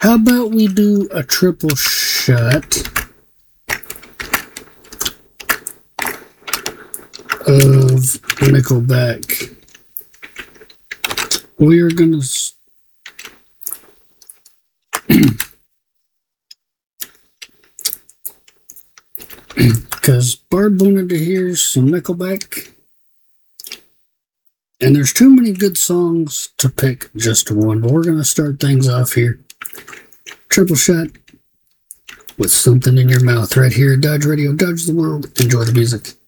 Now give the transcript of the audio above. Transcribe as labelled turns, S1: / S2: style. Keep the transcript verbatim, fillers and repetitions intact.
S1: How about we do a triple shot of Nickelback? We are going to... Because Barb wanted to hear some Nickelback. And there's too many good songs to pick just one. But we're going to start things off here. Triple shot with Something in Your Mouth right here at Dodge Radio. Dodge the World. Enjoy the music.